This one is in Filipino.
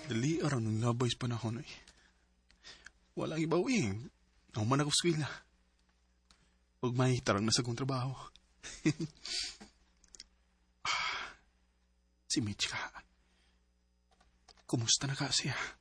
Dali araw nung labay sa panahon ay. Walang ibaw eh. Nauman ako skwila. Huwag may tarang na sa kong trabaho. Si Mitch ka. Kumusta na ka siya?